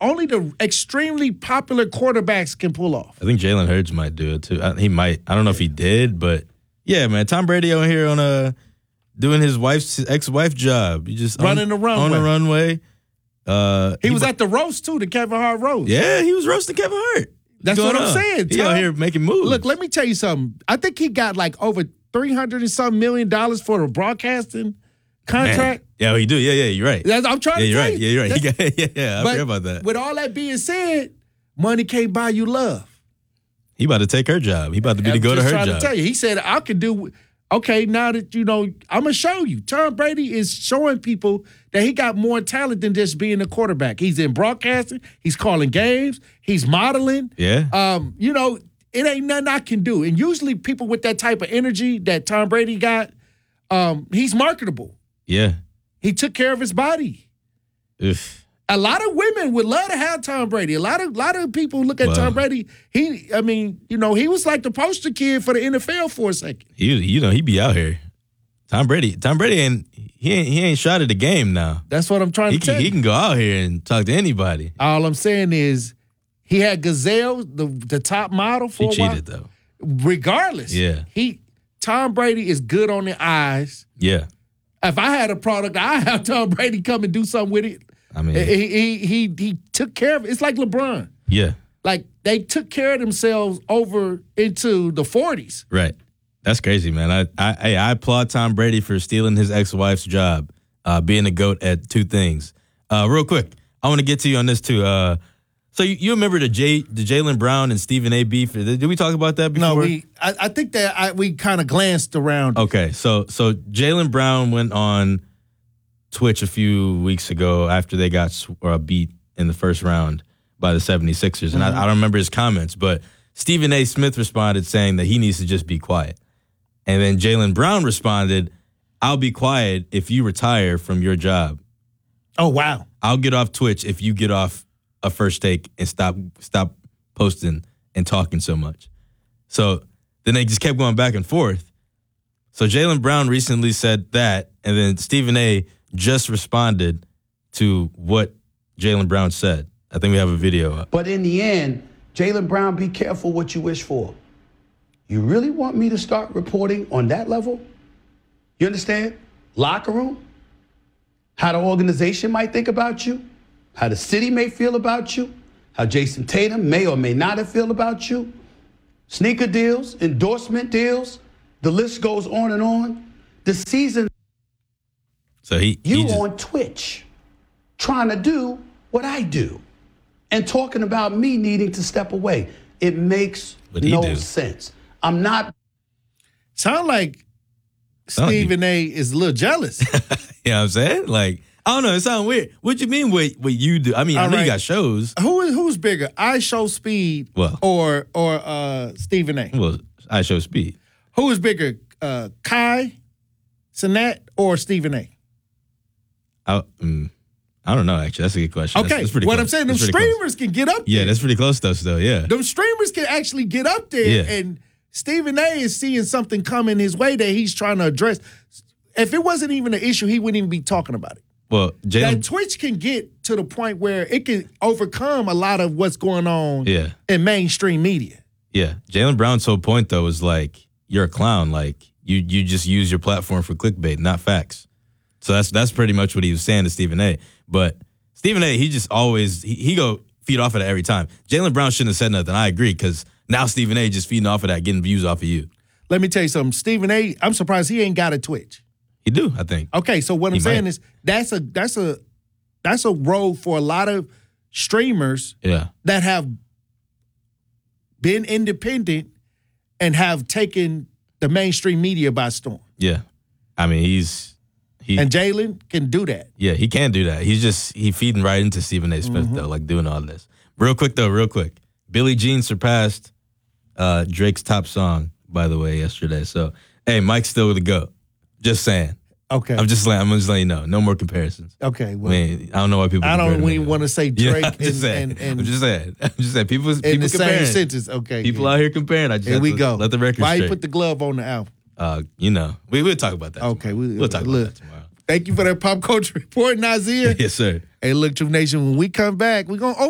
only the extremely popular quarterbacks can pull off. I think Jalen Hurts might do it too. He might. I don't know if he did, but yeah, man. Tom Brady on here doing his ex-wife job. You just running the runway. On the runway. He was at the roast too, the Kevin Hart roast. Yeah, he was roasting Kevin Hart. That's what I'm saying. He out here making moves. Look, let me tell you something. I think he got like over $300 and something million for the broadcasting contract. Man. Yeah, he do. Yeah, you're right. I'm trying to tell you. Yeah, you're right. I forgot about that. With all that being said, money can't buy you love. He about to take her job. He about to be the go to her job. I'm trying to tell you. He said, I could do. Okay, now that I'm going to show you. Tom Brady is showing people that he got more talent than just being a quarterback. He's in broadcasting. He's calling games. He's modeling. Yeah. It ain't nothing I can do. And usually people with that type of energy that Tom Brady got, he's marketable. Yeah. He took care of his body. Oof. A lot of women would love to have Tom Brady. A lot of people look at Tom Brady. He was like the poster kid for the NFL for a second. He be out here. Tom Brady ain't shot at the game now. That's what I'm trying to tell you. He can go out here and talk to anybody. All I'm saying is he had Gazelle, the top model for a while. He cheated though. Regardless. Yeah. Tom Brady is good on the eyes. Yeah. If I had a product, I'd have Tom Brady come and do something with it. I mean, he took care of it. It's like LeBron. Yeah. Like they took care of themselves over into the 40s. Right. That's crazy, man. I applaud Tom Brady for stealing his ex-wife's job, being a GOAT at two things. Real quick, I want to get to you on this too. So you remember the Jaylen Brown and Stephen A. beef? Did we talk about that before? No, I think that we kind of glanced around. Okay, so Jaylen Brown went on Twitch a few weeks ago after they got beat in the first round by the 76ers. And I don't remember his comments, but Stephen A. Smith responded saying that he needs to just be quiet. And then Jaylen Brown responded, I'll be quiet if you retire from your job. Oh, wow. I'll get off Twitch if you get off a First Take and stop posting and talking so much. So then they just kept going back and forth. So Jaylen Brown recently said that, and then Stephen A. just responded to what Jaylen Brown said. I think we have a video up. But in the end, Jaylen Brown, be careful what you wish for. You really want me to start reporting on that level? You understand? Locker room? How the organization might think about you? How the city may feel about you? How Jason Tatum may or may not have feel about you? Sneaker deals, endorsement deals, the list goes on and on. The season... So he on Twitch trying to do what I do and talking about me needing to step away. It makes no sense. I'm not. Sound like Stephen A. is a little jealous. You know what I'm saying? Like, I don't know. It sounds weird. What you mean what you do? I mean, I know you got shows. Who's bigger, I Show Speed or Stephen A.? Well, I Show Speed. Who is bigger, Kai Cenat or Stephen A.? I don't know, actually. That's a good question. Okay, that's pretty what close. I'm saying, them streamers can get up there. Yeah, that's pretty close to us, though, yeah. Them streamers can actually get up there, and Stephen A. is seeing something coming his way that he's trying to address. If it wasn't even an issue, he wouldn't even be talking about it. Well, that Twitch can get to the point where it can overcome a lot of what's going on in mainstream media. Yeah, Jaylen Brown's whole point, though, is like, you're a clown. Like, you just use your platform for clickbait, not facts. So that's pretty much what he was saying to Stephen A. But Stephen A., he just always, he go feed off of that every time. Jaylen Brown shouldn't have said nothing. I agree, because now Stephen A. just feeding off of that, getting views off of you. Let me tell you something. Stephen A., I'm surprised he ain't got a Twitch. He do, I think. Okay, so what I'm saying is that's a road for a lot of streamers that have been independent and have taken the mainstream media by storm. Yeah. I mean, and Jaylen can do that. Yeah, he can do that. He feeding right into Stephen A. Smith, though, like doing all this. Real quick. Billie Jean surpassed Drake's top song, by the way, yesterday. So, hey, Mike's still the GOAT. Just saying. Okay. I'm just letting you know. No more comparisons. Okay. Well, I mean, I don't know why people. I don't even want to say Drake. I'm just saying. I'm just saying. People in the comparing. same sentence. Okay. People out here comparing. I just here we go. Let the record Why straight. you put the glove on the album? We'll talk about that. Okay. We'll talk about that tomorrow. Thank you for that pop culture report, Nazir. Yes, sir. Hey, look, True Nation, when we come back, we're going to open